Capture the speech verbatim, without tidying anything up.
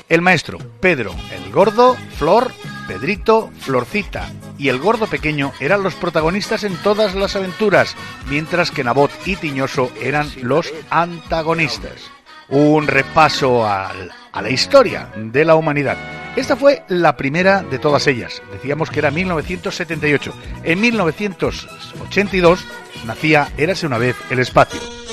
El maestro, Pedro el Gordo, Flor, Pedrito, Florcita y el Gordo Pequeño eran los protagonistas en todas las aventuras, mientras que Nabot y Tiñoso eran los antagonistas. Un repaso al, a la historia de la humanidad. Esta fue la primera de todas ellas. Decíamos que era mil novecientos setenta y ocho. En mil novecientos ochenta y dos nacía Érase una vez el espacio.